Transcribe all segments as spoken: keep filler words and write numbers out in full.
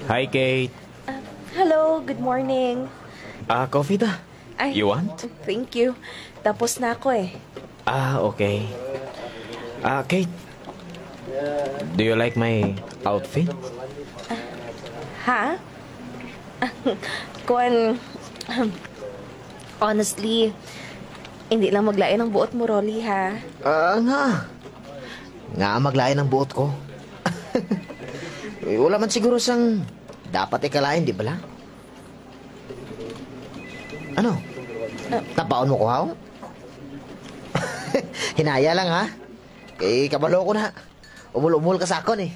Hi, Kate. Hello, good morning. Ah, coffee da. Ay, You want? Thank you. Tapos na ako eh. Ah, okay. Ah, Kate. Do you like my outfit? Ha? Kuan, honestly, hindi lang maglain ang buot mo, Rolly, ha? Ah, nga. Nga maglayan ng buot ko. Eh, wala man siguro sang dapat ikalain, di ba la? Ano? Tapaon mo ko, haw? Hinaya lang, ha? Eh, kabalo ko na. Umul-umul ka sa akon, eh.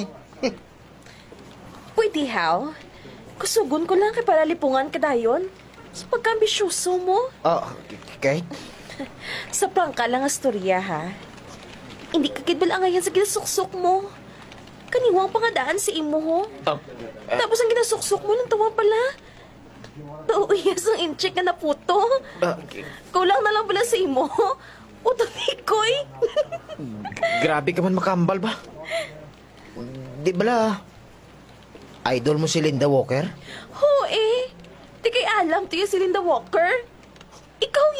Pwede, how? Kusugon ko lang kay palalipungan ka dayon. Sa pagka-ambisyoso mo. Oh, Kate? Sa prangka lang ang storya, ha? Hindi ka kidbal ang ngayon sa ginasuksok mo. Kaniwang pangadaan si imo, ho. Ah, Tapos ang ginasuksok mo ng tawa pala. Tuuyas ang incheck na naputo. ah, Kulang na lang pala sa imo. Utonikoy. grabe ka man makambal ba? Di ba la? Idol mo si Linda Walker? Ho eh. Di kay alam tiyo si Linda Walker. Ikaw